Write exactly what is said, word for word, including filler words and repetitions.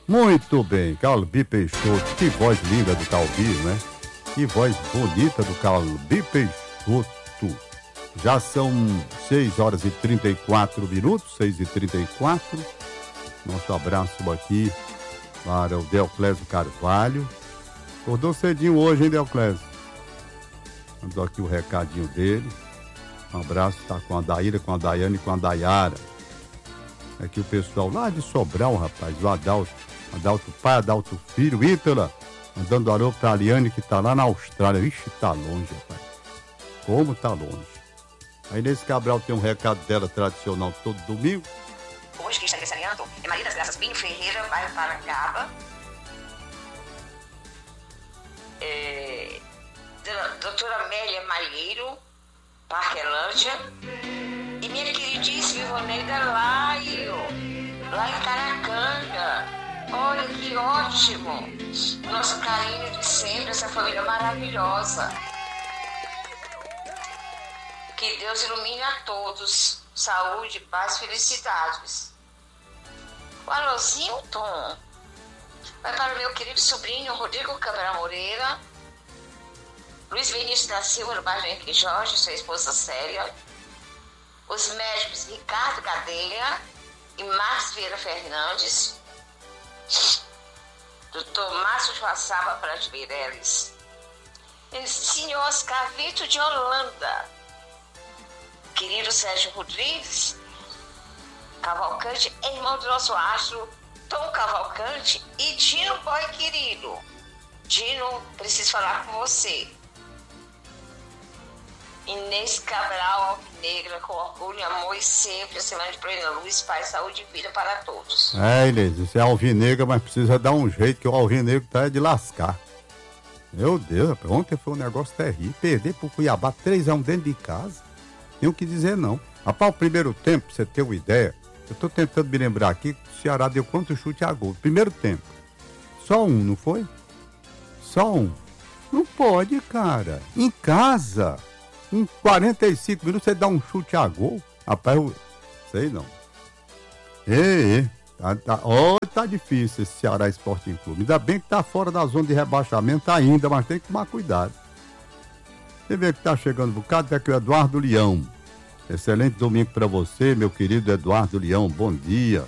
Muito bem, Calbi Peixoto, que voz linda do Calbi, né? Que voz bonita do Calbi Peixoto. Já são seis horas e trinta e quatro minutos, seis e trinta e quatro. Nosso abraço aqui para o Deoclésio Carvalho. Acordou cedinho hoje, hein, Deoclésio? Mandou aqui o recadinho dele. Um abraço, tá com a Daíra, com a Daiane e com a Dayara. Aqui o pessoal lá de Sobral, rapaz, o Adalto. Adalto pai, Adalto filho, Ítala. Mandando alô pra Aliane, que tá lá na Austrália. Ixi, tá longe, rapaz. Como tá longe. Aí nesse Cabral tem um recado dela tradicional todo domingo. Hoje quem está aniversariando é Maria das Graças Pinho Ferreira, bairro Parangaba. É, doutora Amélia Malheiro, Parquelândia. E minha queridíssima Ivoneida Laio, lá em Caracanga. Olha que ótimo! Nosso carinho de sempre, essa família maravilhosa. Que Deus ilumine a todos. Saúde, paz, felicidades. O alôzinho, Tom, vai para o meu querido sobrinho Rodrigo Cabral Moreira, Luiz Vinícius da Silva, no bairro Henrique Jorge, sua esposa Célia, os médicos Ricardo Gadelha e Marcos Vieira Fernandes, doutor Márcio Joaçaba Prat Meireles, senhor Oscar Vitor de Holanda, querido Sérgio Rodrigues Cavalcante, irmão do nosso astro Tom Cavalcante, e Dino Boy querido. Dino, preciso falar com você. Inês Cabral Alvinegra, com orgulho, amor e sempre, a semana de plena luz, paz, saúde e vida para todos. É, Inês, isso é alvinegra, mas precisa dar um jeito, que o alvinegro tá de lascar. Meu Deus, ontem foi um negócio terrível. Perder pro Cuiabá três a um dentro de casa. Tem o que dizer não. Rapaz, o primeiro tempo, pra você ter uma ideia, eu tô tentando me lembrar aqui que o Ceará deu quanto chute a gol. Primeiro tempo. Só um, não foi? Só um. Não pode, cara. Em casa, em quarenta e cinco minutos, você dá um chute a gol. Rapaz, eu sei não. Ei, ei. Tá, tá, oh, tá difícil esse Ceará Sporting Clube. Ainda bem que tá fora da zona de rebaixamento ainda, mas tem que tomar cuidado. Você vê que tá chegando um bocado, é aqui o Eduardo Leão. Excelente domingo para você, meu querido Eduardo Leão. Bom dia.